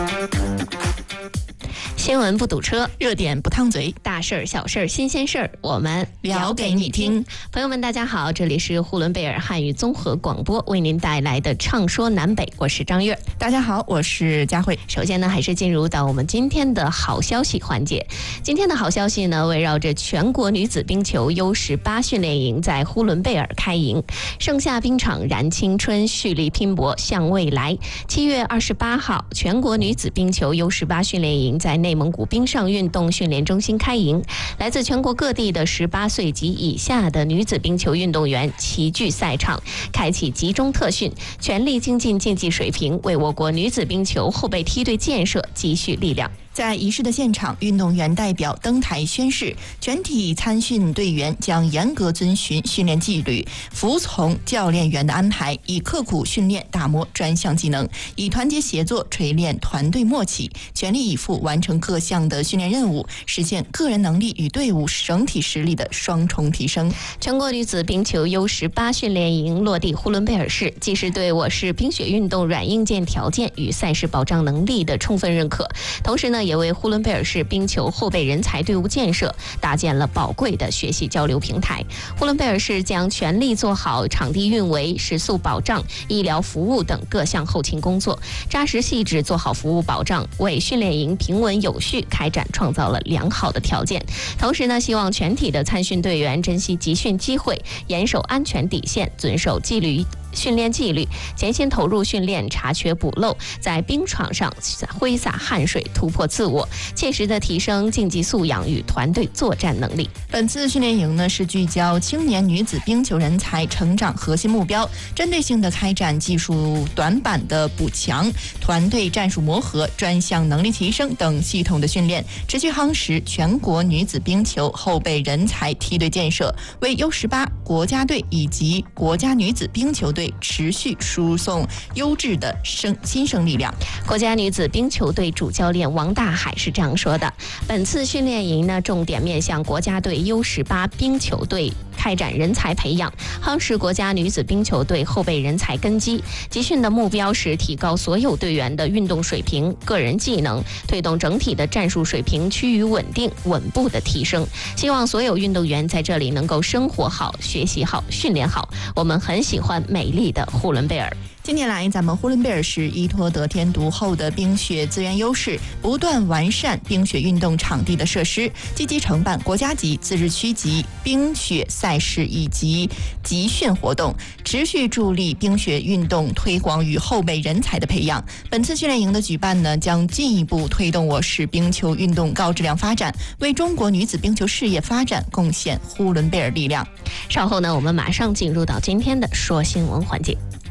新闻不堵车， 热点不烫嘴， 大事儿、小事儿、新鲜事儿，我们聊给你听。 朋友们，大家好，这里是呼伦贝尔汉语综合广播为您带来的《畅说南北》，我是张悦。 大家好，我是佳慧。 首先呢，还是进入到我们今天的好消息环节。今天的好消息呢，围绕着全国女子冰球 U18 训练营在呼伦贝尔开营，盛夏冰场燃青春，蓄力拼搏向未来。7月28号，全国女子冰球 U18 训练营在内蒙古冰上运动训练中心开营，来自全国各地的18岁及以下的女子冰球运动员齐聚赛场，开启集中特训，全力精进竞技水平，为我国女子冰球后备梯队建设积蓄力量。 在仪式的现场，运动员代表登台宣誓，全体参训队员将严格遵循训练纪律，服从教练员的安排，以刻苦训练打磨专项技能，以团结协作锤炼团队默契，全力以赴完成各项的训练任务，实现个人能力与队伍整体实力的双重提升。 全国女子冰球 U18 训练营落地呼伦贝尔市，既是对我市冰雪运动软硬件条件与赛事保障能力的充分认可，同时呢，也为呼伦贝尔市冰球后备人才队伍建设搭建了宝贵的学习交流平台。呼伦贝尔市将全力做好场地运维、食宿保障、医疗服务等各项后勤工作，扎实细致做好服务保障，为训练营平稳有序开展创造了良好的条件。同时呢，希望全体的参训队员珍惜集训机会，严守安全底线，遵守训练纪律，潜心投入训练，查缺补漏，在冰场上挥洒汗水，突破自我，切实的提升竞技素养与团队作战能力。 本次训练营呢，是聚焦青年女子冰球人才成长核心目标，针对性的开展技术短板的补强、团队战术磨合、专项能力提升等系统的训练，持续夯实全国女子冰球后备人才梯队建设，为 U18 国家队以及国家女子冰球队持续输送优质的新生力量。 国家女子冰球队主教练王大海是这样说的：本次训练营呢，重点面向国家队 U18 冰球队开展人才培养，夯实国家女子冰球队后备人才根基。集训的目标是提高所有队员的运动水平、个人技能，推动整体的战术水平趋于稳定、稳步的提升。希望所有运动员在这里能够生活好、学习好、训练好。我们很喜欢美丽的呼伦贝尔。 近年来，咱们呼伦贝尔市依托得天独厚的冰雪资源优势，不断完善冰雪运动场地的设施，积极承办国家级、自治区级冰雪赛事以及集训活动，持续助力冰雪运动推广与后备人才的培养。本次训练营的举办呢，将进一步推动我市冰球运动高质量发展，为中国女子冰球事业发展贡献呼伦贝尔力量。 稍后呢，我们马上进入到今天的说新闻环节。